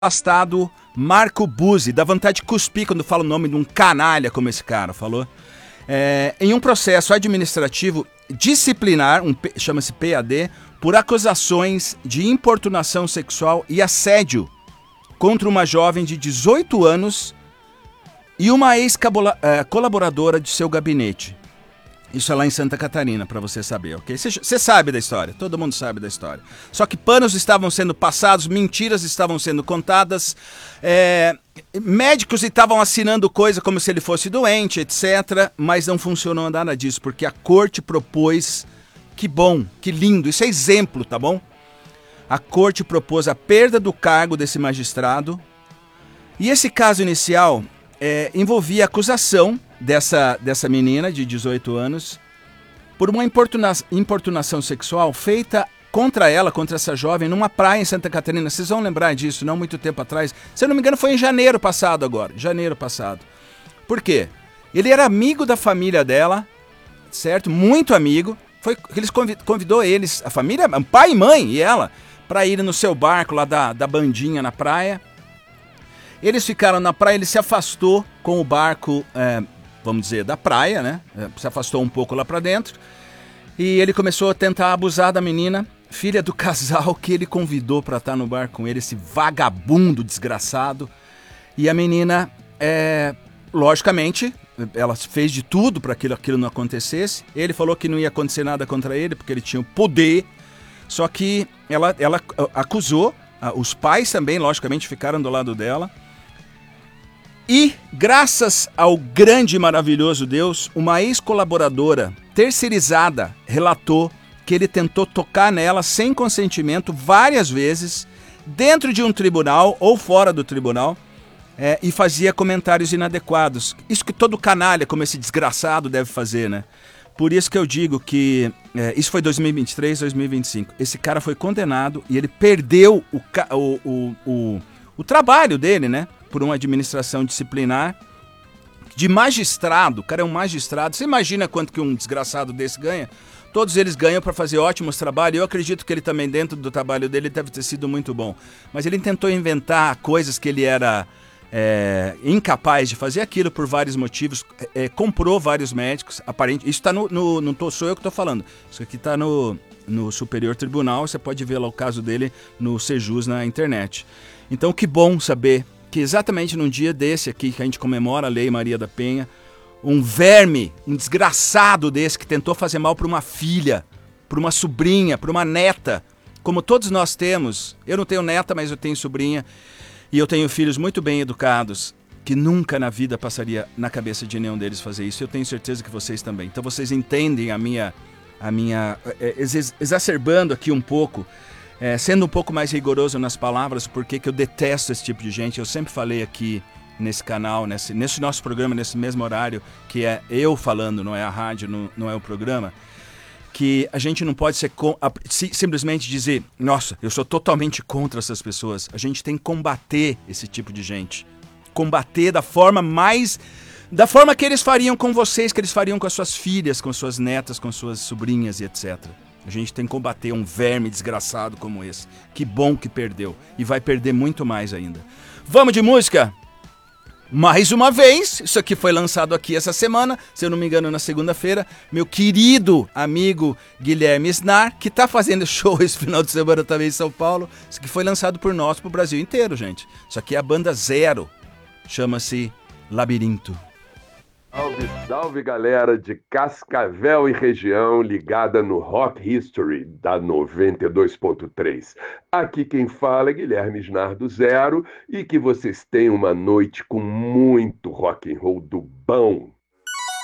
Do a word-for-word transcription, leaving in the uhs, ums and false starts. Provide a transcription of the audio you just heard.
afastado Marco Buzzi, dá vontade de cuspir quando fala o nome de um canalha como esse cara falou, é, em um processo administrativo disciplinar, um, chama-se P A D, por acusações de importunação sexual e assédio contra uma jovem de dezoito anos e uma ex-colaboradora de seu gabinete. Isso é lá em Santa Catarina, para você saber, ok? Você sabe da história, todo mundo sabe da história. Só que panos estavam sendo passados, mentiras estavam sendo contadas, é, médicos estavam assinando coisa como se ele fosse doente, etcétera. Mas não funcionou nada disso, porque a corte propôs, que bom, que lindo, isso é exemplo, tá bom? A corte propôs a perda do cargo desse magistrado, e esse caso inicial é, envolvia a acusação Dessa, dessa menina de dezoito anos por uma importuna, importunação sexual feita contra ela, contra essa jovem, numa praia em Santa Catarina. Vocês vão lembrar disso, não muito tempo atrás. Se eu não me engano, foi em janeiro passado agora. Janeiro passado. Por quê? Ele era amigo da família dela, certo? Muito amigo. Foi, eles convidou, convidou eles, a família, pai e mãe e ela, para ir no seu barco lá da, da bandinha na praia. Eles ficaram na praia, ele se afastou com o barco... É, vamos dizer, da praia, né? Se afastou um pouco lá pra dentro. E ele começou a tentar abusar da menina, filha do casal que ele convidou pra estar no bar com ele, esse vagabundo desgraçado. E a menina, é, logicamente, ela fez de tudo para que aquilo, aquilo não acontecesse. Ele falou que não ia acontecer nada contra ele, porque ele tinha o poder. Só que ela, ela acusou, os pais também, logicamente, ficaram do lado dela. E, graças ao grande e maravilhoso Deus, uma ex-colaboradora terceirizada relatou que ele tentou tocar nela sem consentimento várias vezes, dentro de um tribunal ou fora do tribunal, é, e fazia comentários inadequados. Isso que todo canalha, como esse desgraçado, deve fazer, né? Por isso que eu digo que... É, isso foi dois mil e vinte e três, dois mil e vinte e cinco. Esse cara foi condenado e ele perdeu o, o, o, o, o trabalho dele, né? Por uma administração disciplinar de magistrado. O cara é um magistrado. Você imagina quanto que um desgraçado desse ganha? Todos eles ganham para fazer ótimos trabalhos. Eu acredito que ele também, dentro do trabalho dele, deve ter sido muito bom. Mas ele tentou inventar coisas que ele era é, incapaz de fazer aquilo por vários motivos. É, comprou vários médicos. Aparente, isso está no, no... Não tô, sou eu que estou falando. Isso aqui está no, no Superior Tribunal. Você pode ver lá o caso dele no Sejus na internet. Então, que bom saber que exatamente num dia desse aqui, que a gente comemora a Lei Maria da Penha, um verme, um desgraçado desse que tentou fazer mal para uma filha, para uma sobrinha, para uma neta, como todos nós temos. Eu não tenho neta, mas eu tenho sobrinha, e eu tenho filhos muito bem educados, que nunca na vida passaria na cabeça de nenhum deles fazer isso. Eu tenho certeza que vocês também. Então vocês entendem a minha, a minha é, ex exacerbando aqui um pouco, É, sendo um pouco mais rigoroso nas palavras, porque que eu detesto esse tipo de gente. Eu sempre falei aqui nesse canal, nesse, nesse nosso programa, nesse mesmo horário, que é eu falando, não é a rádio, não, não é o programa, que a gente não pode ser com, a, si, simplesmente dizer, nossa, eu sou totalmente contra essas pessoas. A gente tem que combater esse tipo de gente. Combater da forma mais... da forma que eles fariam com vocês, que eles fariam com as suas filhas, com suas netas, com suas sobrinhas e etcétera. A gente tem que combater um verme desgraçado como esse. Que bom que perdeu. E vai perder muito mais ainda. Vamos de música? Mais uma vez, isso aqui foi lançado aqui essa semana, se eu não me engano na segunda-feira, meu querido amigo Guilherme Snar, que tá fazendo show esse final de semana também em São Paulo. Isso aqui foi lançado por nós, pro Brasil inteiro, gente. Isso aqui é a banda Zero. Chama-se Labirinto. Salve, salve galera de Cascavel e região ligada no Rock History da noventa e dois ponto três. Aqui quem fala é Guilherme Snar do Zero e que vocês tenham uma noite com muito rock and roll do bom.